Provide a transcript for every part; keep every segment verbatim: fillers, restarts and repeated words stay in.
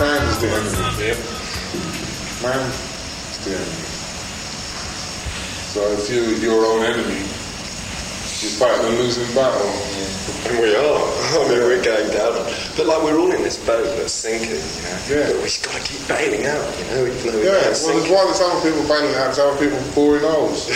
man's the enemy. Yep. Man's the enemy. So if you're your own enemy, you fight the losing battle. Yeah. And we are. I mean, we're going down. But like, we're all in this boat that's sinking, you know. Yeah. But we've got to keep bailing out, you know, even though we yeah, can't well, sink. there's why there's other people bailing out, there's other people boring holes.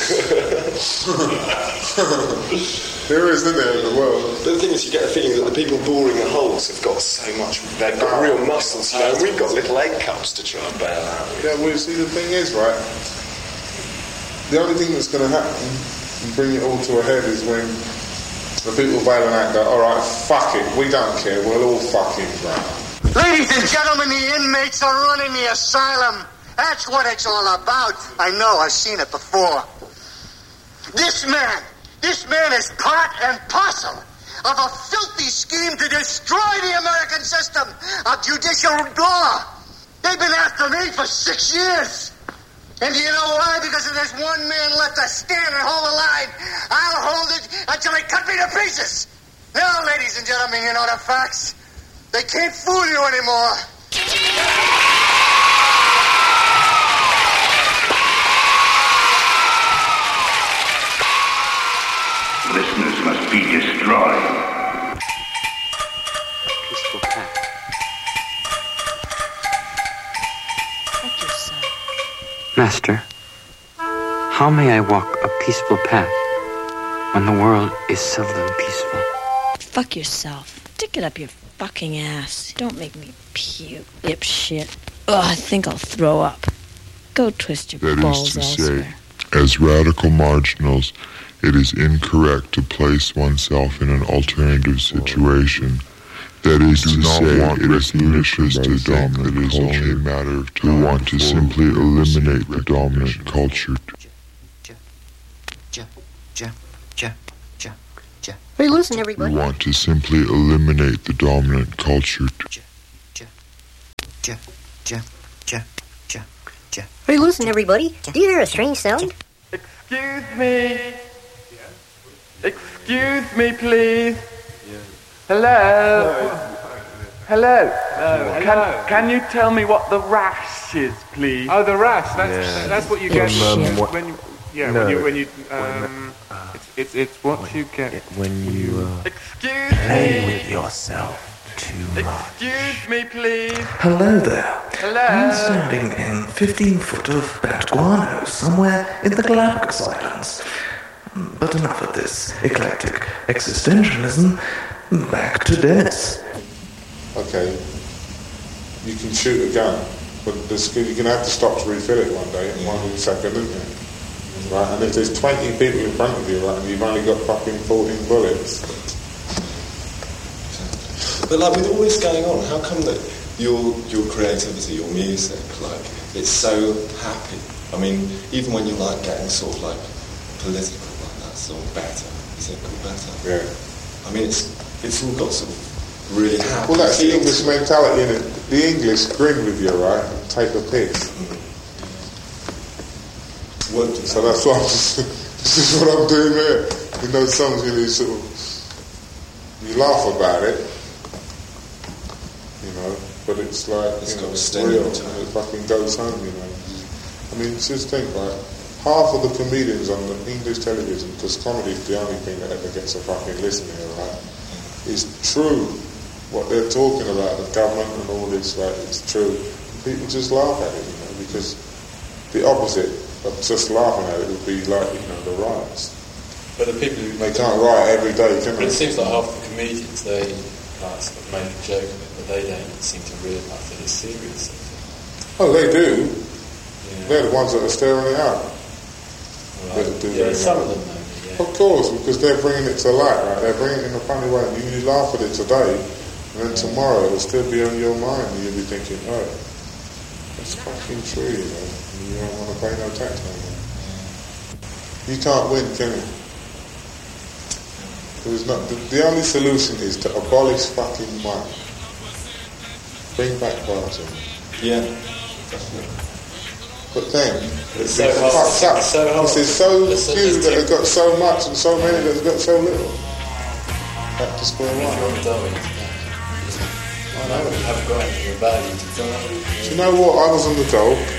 There is, isn't there, in the world? But the thing is, you get a feeling that the people boring the holes have got so much, they've got real muscles, you know, and we've got little egg cups to try and bail out with. Yeah, well, you see, the thing is, right, the only thing that's going to happen and bring it all to a head is when the people bailing out go, alright, fuck it, we don't care, we'll all fucking drown. Ladies and gentlemen, the inmates are running the asylum. That's what it's all about. I know, I've seen it before. This man, this man is part and parcel of a filthy scheme to destroy the American system of judicial law. They've been after me for six years. And do you know why? Because if there's one man left to stand and hold the line, I'll hold it until they cut me to pieces. Now, ladies and gentlemen, you know the facts. They can't fool you anymore. Listeners must be destroyed. Peaceful path. Fuck yourself. Master, how may I walk a peaceful path when the world is seldom peaceful? Fuck yourself. Stick it up your fucking ass. Don't make me puke, dipshit. Ugh, I think I'll throw up. Go twist your that balls is to elsewhere. say, as radical marginals, it is incorrect to place oneself in an alternative situation. That is to say, it is ludicrous to think that it is only a matter of time. We want to simply eliminate the dominant culture. Hey, listen, everybody. We want to simply eliminate the dominant culture. Hey, listen, everybody. Do you hear a strange sound? Excuse me. Excuse me, please. Hello. Hello. Hello. Can Can you tell me what the rash is, please? Oh, the rash. That's Yeah. that's what you get Um, um, what- when you yeah No. when you when you um it's it's it's what you get when you uh, Excuse play me. with yourself too much. Excuse me, please. Hello there. Hello. I'm standing in fifteen foot of bat guano somewhere in the Galapagos Islands. But enough of this eclectic existentialism. Back to Dennis. Okay, you can shoot a gun, but there's, you're going to have to stop to refill it one day, and one second, isn't it? Right, and if there's twenty people in front of you, right, and you've only got fucking fourteen bullets. But like, with all this going on, how come that your your creativity, your music, like, it's so happy? I mean, even when you're like getting sort of like political, like that song Better, is it called Better? Yeah. I mean, it's it's all got sort of really happy. Well, that's the feels. English mentality, in it. The English grin with you, right, and take the piss. What, so that's what I'm just, this is what I'm doing there. In those songs, you know, you sort of, you laugh about it, you know, but it's like, It's you got know, a it's sting real, to it. and it fucking goes home, you know. I mean, just think, like, half of the comedians on the English television, because comedy is the only thing that ever gets a fucking listen here, right, is true. What they're talking about, the government and all this, like, it's true. People just laugh at it, you know, because the opposite of just laughing at it would be like, you know, the riots. But the people who... They can't riot every day, can But they? it seems like half the comedians, they like, sort of make a joke of it, but they don't seem to realise that it's serious. Oh, they do. Yeah. They're the ones that are staring it out. Right. That do Yeah, that, some you know. of them maybe, yeah. Of course, because they're bringing it to light, right? They're bringing it in a funny way. You, you laugh at it today, and then tomorrow it'll still be on your mind, and you'll be thinking, oh, that's fucking true, you know. And you don't want to pay no tax no more. You can't win, can you? There's not, the, the only solution is to abolish fucking money. Bring back barter. Yeah. But then, It's it's so hard. fucked up. It's so hard. This is so It's- few it's that too- have got so much and so many that have got so little. Back to square one. Darwin, I know, we haven't got anything of value to tell. Do you know what? I was on the dole.